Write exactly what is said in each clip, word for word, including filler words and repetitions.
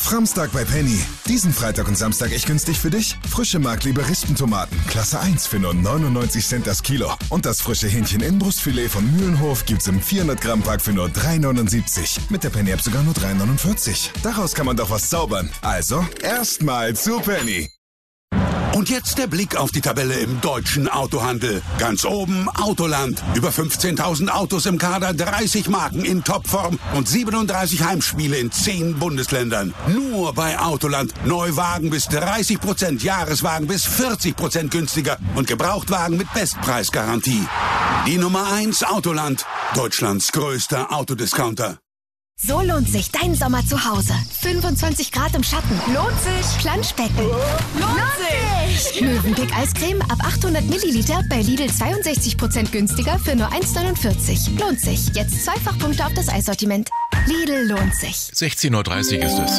Framstag bei Penny. Diesen Freitag und Samstag echt günstig für dich. Frische Markliebe Rispentomaten, Klasse eins für nur neunundneunzig Cent das Kilo. Und das frische Hähnchen Inbrustfilet von Mühlenhof gibt's im vierhundert Gramm Pack für nur drei neunundsiebzig. Mit der Penny-App sogar nur drei neunundvierzig. Daraus kann man doch was zaubern. Also, erstmal zu Penny. Und jetzt der Blick auf die Tabelle im deutschen Autohandel. Ganz oben Autoland. Über fünfzehntausend Autos im Kader, dreißig Marken in Topform und siebenunddreißig Heimspiele in zehn Bundesländern. Nur bei Autoland. Neuwagen bis dreißig Prozent, Jahreswagen bis vierzig Prozent günstiger und Gebrauchtwagen mit Bestpreisgarantie. Die Nummer eins Autoland. Deutschlands größter Autodiscounter. So lohnt sich dein Sommer zu Hause. fünfundzwanzig Grad im Schatten. Lohnt sich. Planschbecken. Oh, lohnt sich. Mövenpick Eiscreme ab achthundert Milliliter bei Lidl zweiundsechzig Prozent günstiger für nur eins neunundvierzig. Lohnt sich. Jetzt Zweifachpunkte auf das Eissortiment. Lidl lohnt sich. sechzehn Uhr dreißig ist es.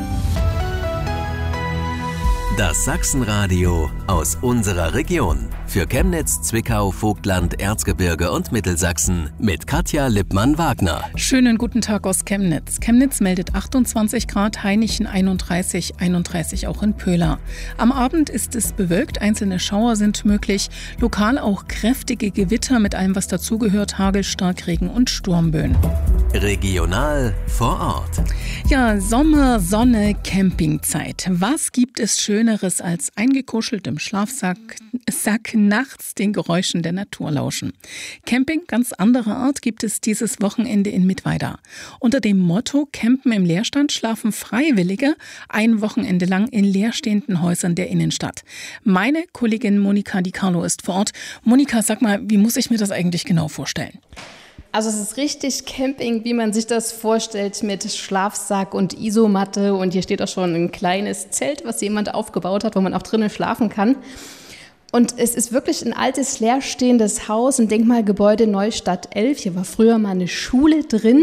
Das Sachsenradio aus unserer Region. Für Chemnitz, Zwickau, Vogtland, Erzgebirge und Mittelsachsen mit Katja Lippmann-Wagner. Schönen guten Tag aus Chemnitz. Chemnitz meldet achtundzwanzig Grad, Hainichen einunddreißig, einunddreißig auch in Pöhler. Am Abend ist es bewölkt, einzelne Schauer sind möglich, lokal auch kräftige Gewitter mit allem, was dazugehört, Hagel, Starkregen und Sturmböen. Regional vor Ort. Ja, Sommer, Sonne, Campingzeit. Was gibt es Schöneres als eingekuschelt im Schlafsack Sack nachts den Geräuschen der Natur lauschen? Camping ganz anderer Art gibt es dieses Wochenende in Mittweida. Unter dem Motto Campen im Leerstand schlafen Freiwillige ein Wochenende lang in leerstehenden Häusern der Innenstadt. Meine Kollegin Monika Di Carlo ist vor Ort. Monika, sag mal, wie muss ich mir das eigentlich genau vorstellen? Also es ist richtig Camping, wie man sich das vorstellt, mit Schlafsack und Isomatte. Und hier steht auch schon ein kleines Zelt, was jemand aufgebaut hat, wo man auch drinnen schlafen kann. Und es ist wirklich ein altes, leerstehendes Haus, ein Denkmalgebäude Neustadt elf. Hier war früher mal eine Schule drin,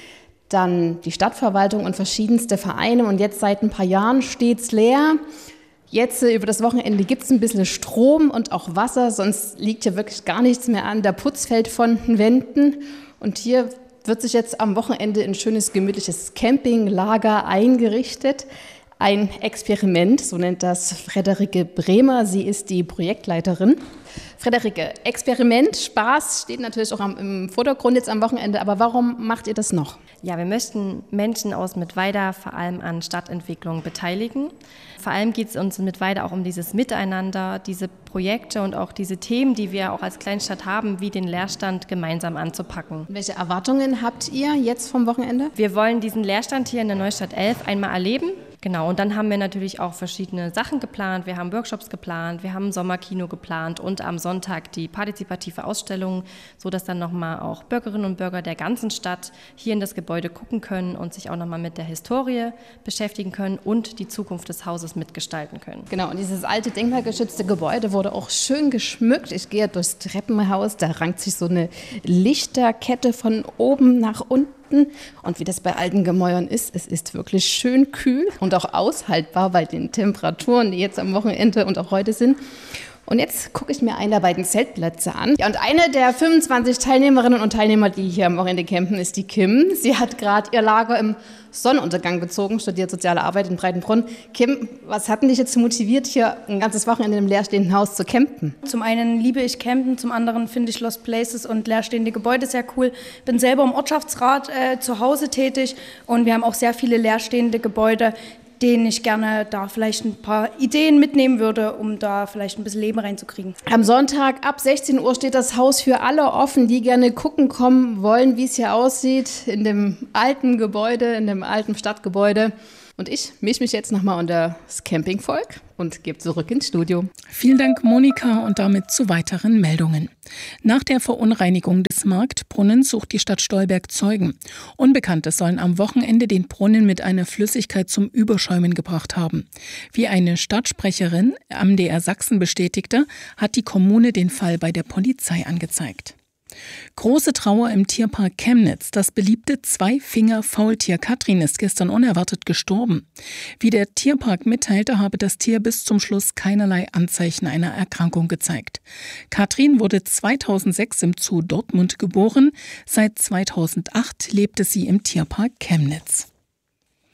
dann die Stadtverwaltung und verschiedenste Vereine. Und jetzt seit ein paar Jahren steht es leer. Jetzt über das Wochenende gibt es ein bisschen Strom und auch Wasser, sonst liegt hier wirklich gar nichts mehr an. Der Putz fällt von den Wänden und hier wird sich jetzt am Wochenende ein schönes, gemütliches Campinglager eingerichtet. Ein Experiment, so nennt das Frederike Bremer, sie ist die Projektleiterin. Frederike, Experiment, Spaß steht natürlich auch am, im Vordergrund jetzt am Wochenende, aber warum macht ihr das noch? Ja, wir möchten Menschen aus Mittweida vor allem an Stadtentwicklung beteiligen. Vor allem geht es uns in Mittweida auch um dieses Miteinander, diese Projekte und auch diese Themen, die wir auch als Kleinstadt haben, wie den Leerstand gemeinsam anzupacken. Welche Erwartungen habt ihr jetzt vom Wochenende? Wir wollen diesen Leerstand hier in der Neustadt elf einmal erleben. Genau, und dann haben wir natürlich auch verschiedene Sachen geplant. Wir haben Workshops geplant, wir haben ein Sommerkino geplant und am Sonntag die partizipative Ausstellung, sodass dann nochmal auch Bürgerinnen und Bürger der ganzen Stadt hier in das Gebäude gucken können und sich auch nochmal mit der Historie beschäftigen können und die Zukunft des Hauses mitgestalten können. Genau, und dieses alte denkmalgeschützte Gebäude wurde auch schön geschmückt. Ich gehe durchs Treppenhaus, da rankt sich so eine Lichterkette von oben nach unten. Und wie das bei alten Gemäuern ist, es ist wirklich schön kühl und auch aushaltbar bei den Temperaturen, die jetzt am Wochenende und auch heute sind. Und jetzt gucke ich mir einen der beiden Zeltplätze an. Ja, und eine der fünfundzwanzig Teilnehmerinnen und Teilnehmer, die hier am Wochenende campen, ist die Kim. Sie hat gerade ihr Lager im Sonnenuntergang bezogen, studiert Soziale Arbeit in Breitenbrunn. Kim, was hat denn dich jetzt motiviert, hier ein ganzes Wochenende im leerstehenden Haus zu campen? Zum einen liebe ich Campen, zum anderen finde ich Lost Places und leerstehende Gebäude sehr cool. Bin selber im Ortschaftsrat äh, zu Hause tätig und wir haben auch sehr viele leerstehende Gebäude, denen ich gerne da vielleicht ein paar Ideen mitnehmen würde, um da vielleicht ein bisschen Leben reinzukriegen. Am Sonntag ab sechzehn Uhr steht das Haus für alle offen, die gerne gucken kommen wollen, wie es hier aussieht in dem alten Gebäude, in dem alten Stadtgebäude. Und ich mische mich jetzt nochmal unter das Campingvolk und gebe zurück ins Studio. Vielen Dank, Monika, und damit zu weiteren Meldungen. Nach der Verunreinigung des Marktbrunnens sucht die Stadt Stolberg Zeugen. Unbekannte sollen am Wochenende den Brunnen mit einer Flüssigkeit zum Überschäumen gebracht haben. Wie eine Stadtsprecherin am D R Sachsen bestätigte, hat die Kommune den Fall bei der Polizei angezeigt. Große Trauer im Tierpark Chemnitz. Das beliebte Zwei-Finger-Faultier Katrin ist gestern unerwartet gestorben. Wie der Tierpark mitteilte, habe das Tier bis zum Schluss keinerlei Anzeichen einer Erkrankung gezeigt. Katrin wurde zweitausendsechs im Zoo Dortmund geboren. Seit zweitausendacht lebte sie im Tierpark Chemnitz.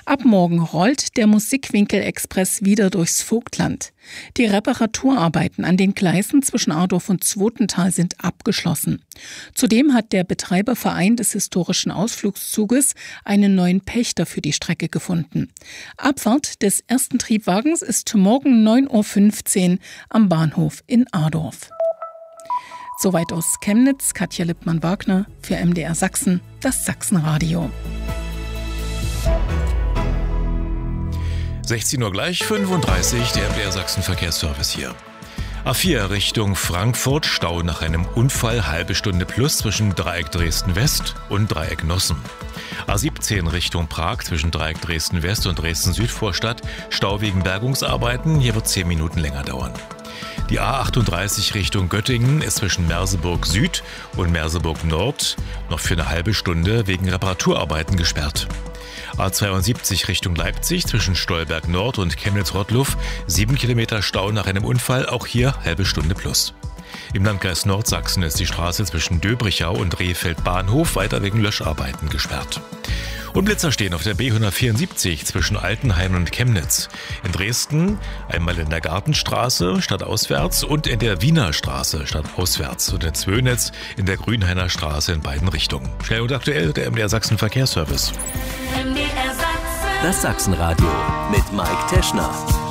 Ab morgen rollt der Musikwinkel-Express wieder durchs Vogtland. Die Reparaturarbeiten an den Gleisen zwischen Adorf und Zwotental sind abgeschlossen. Zudem hat der Betreiberverein des historischen Ausflugszuges einen neuen Pächter für die Strecke gefunden. Abfahrt des ersten Triebwagens ist morgen neun Uhr fünfzehn am Bahnhof in Adorf. Soweit aus Chemnitz, Katja Lippmann-Wagner für M D R Sachsen, das Sachsenradio. sechzehn Uhr gleich fünfunddreißig, der M D R Sachsen Verkehrsservice hier. A vier Richtung Frankfurt, Stau nach einem Unfall, halbe Stunde plus zwischen Dreieck Dresden-West und Dreieck Nossen. A siebzehn Richtung Prag zwischen Dreieck Dresden-West und Dresden-Südvorstadt, Stau wegen Bergungsarbeiten, hier wird zehn Minuten länger dauern. Die A achtunddreißig Richtung Göttingen ist zwischen Merseburg Süd und Merseburg Nord noch für eine halbe Stunde wegen Reparaturarbeiten gesperrt. A zweiundsiebzig Richtung Leipzig zwischen Stolberg Nord und Chemnitz-Rottluff, sieben Kilometer Stau nach einem Unfall, auch hier halbe Stunde plus. Im Landkreis Nordsachsen ist die Straße zwischen Döbrichau und Rehfeld Bahnhof weiter wegen Löscharbeiten gesperrt. Und Blitzer stehen auf der B hundertvierundsiebzig zwischen Altenhain und Chemnitz. In Dresden einmal in der Gartenstraße stadtauswärts und in der Wiener Straße stadtauswärts und in Zwönitz in der Grünhainer Straße in beiden Richtungen. Schnell und aktuell der M D R Sachsen Verkehrsservice. Das Sachsenradio mit Mike Teschner.